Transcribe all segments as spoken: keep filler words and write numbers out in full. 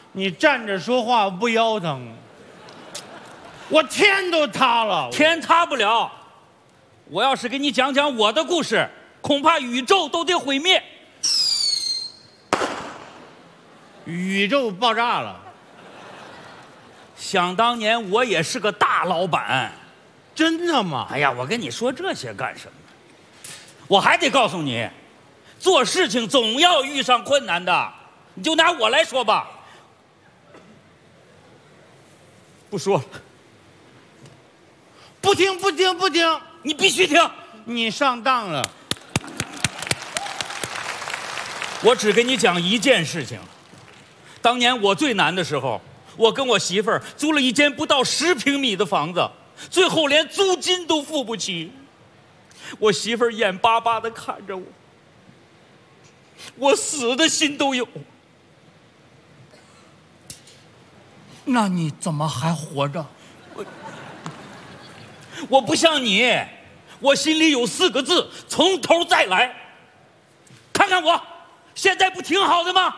你站着说话不腰疼？我天都塌了， 天塌不了。我要是给你讲讲我的故事，恐怕宇宙都得毁灭。 宇宙爆炸了。 想当年我也是个大老板。 真的吗？ 哎呀，我跟你说这些干什么？我还得告诉你，做事情总要遇上困难的。你就拿我来说吧，不说了。 不听不听不听， 你必须听。 你上当了。 我只给你讲一件事情。当年我最难的时候，我跟我媳妇儿租了一间不到十平米的房子，最后连租金都付不起。我媳妇儿眼巴巴地看着我，我死的心都有。 那你怎么还活着？ 我我不像你，我心里有四个字：从头再来。看看我，现在不挺好的吗？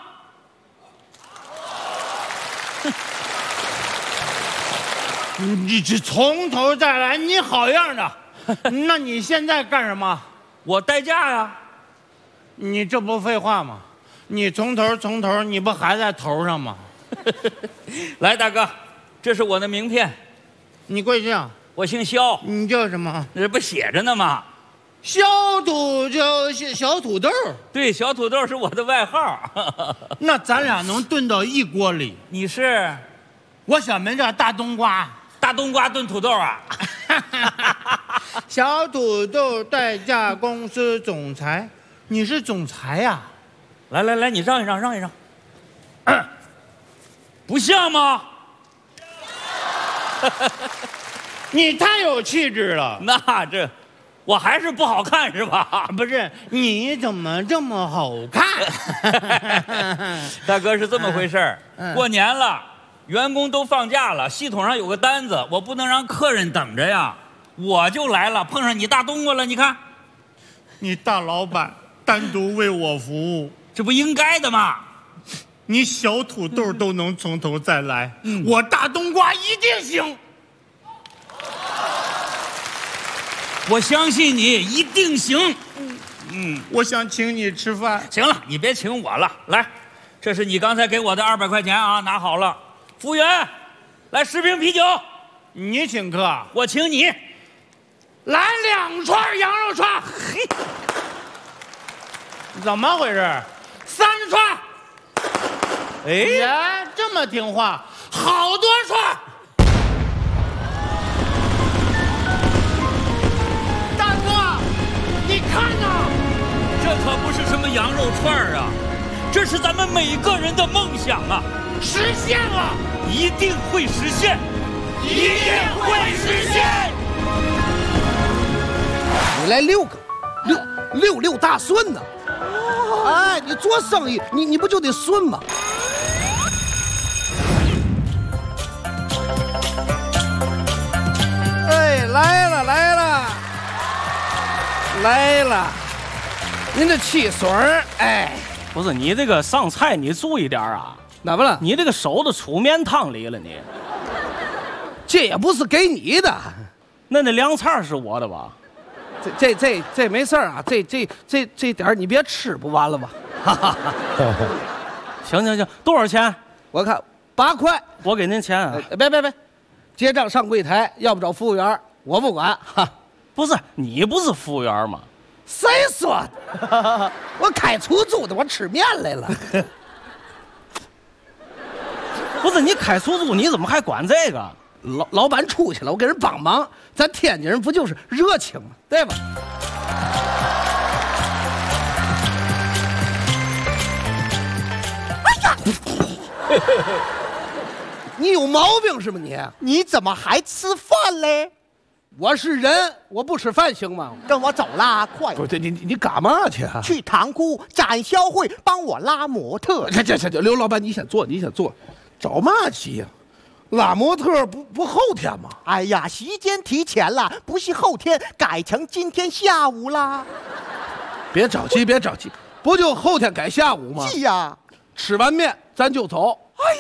你这从头再来，你好样的！那你现在干什么？ 我代驾呀。 你这不废话吗？你从头从头，你不还在头上吗？ 来，大哥，这是我的名片。 你贵姓？ 我姓肖。 你叫什么？ 这不写着呢吗？ 小土叫小小土豆。 对，小土豆是我的外号。 那咱俩能炖到一锅里。 你是？ 我小名叫大冬瓜。 大冬瓜炖土豆啊。 小土豆代驾公司总裁。你是总裁呀、啊？ 来来来，你让一让，让一让。不像吗？ 你太有气质了。 那这，我还是不好看是吧？ 不是，你怎么这么好看？ 大哥是这么回事儿、嗯嗯。过年了，员工都放假了，系统上有个单子，我不能让客人等着呀，我就来了，碰上你大冬瓜了。你看， 你大老板单独为我服务， 这不应该的吗？ 你小土豆都能从头再来，嗯、我大冬瓜一定行。 我相信你一定行。 嗯嗯，我想请你吃饭。 行了，你别请我了。来，这是你刚才给我的二百块钱啊，拿好了。服务员，来十瓶啤酒。 你请客， 我请你。 来两串羊肉串。嘿，怎么回事？三串。哎呀，这么听话，好多串。大哥，你看呐， 这可不是什么羊肉串啊，这是咱们每个人的梦想啊！ 实现了， 一定会实现， 一定会实现。 你来六个，六六六大顺呢？哎，你做生意，你你不就得顺吗？哎，来了来了来了，您这汽水儿，哎， 不是你这个上菜你注意点啊！ 怎么了？ 你这个手都出面汤里了你。 这也不是给你的， 那那凉菜是我的吧？ 这这这这没事啊，这这这这点你别吃不完了吧？ 行行行，多少钱？ 我看八块， 我给您钱啊！ 哎、别别别，结账上柜台，要不找服务员，我不管。哈， 不是你不是服务员吗？ 谁说的？我开出租的，我吃面来了。 不是你开出租，你怎么还管这个？ 老老板出去了，我给人帮忙。咱天津人不就是热情吗？对吧？哎呀，你有毛病是吗你？ 你怎么还吃饭嘞？ 我是人，我不吃饭行吗？ 跟我走啦，快！ 不是你你你干嘛去啊？ 去塘沽展销会帮我拉模特。 这这这，刘老板你先坐，你先坐，着嘛急呀？拉模特不不后天吗？ 哎呀，时间提前了，不是后天，改成今天下午啦。 别着急，别着急，不就后天改下午吗？ 是呀。 吃完面咱就走，